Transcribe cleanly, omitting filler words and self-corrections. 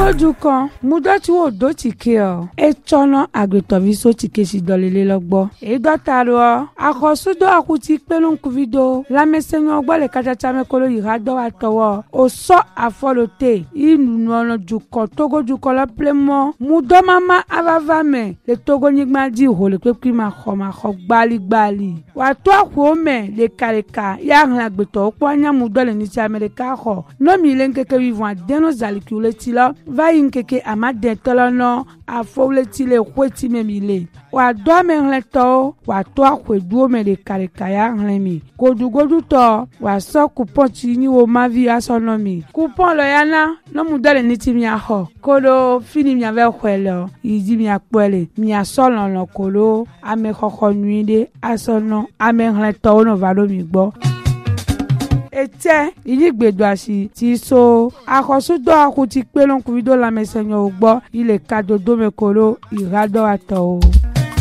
Togoju kan mudoti wo do tike o echono agbetovi so tike si dolele logbo e dotaro akosudo akuti pelun kuvido la mesenyo ogbo le kachacha mekolo yirado atowo o so afolote inu ono juko Togoju ko la plemo mudo mama avavame le Togo nyigma di ho le pepi ma kho gbali wa to akwo me le kareka ya hlan agbeto opo anya mudo le ni ti America ho no mi le nkeke vivant deno zalikule ti lo va yinkeke amade tolono afowle ti le kweti memile wa do me hleto wa to akwedu me le kareka ya hlan mi godugodu to wa so coupon ti ni wo mavi asono mi coupon lo yana no mudo le ni ti mi aho kolo fini mi ave kwelo yidi mi akpole mi asolo no kolo ame koko nuide asono ame hleto no valo mi gbo ete iligbedo asi ti so akosudo akuti pelon kuvido la mesenyo ogbo ile kadodo mekolo irado ato.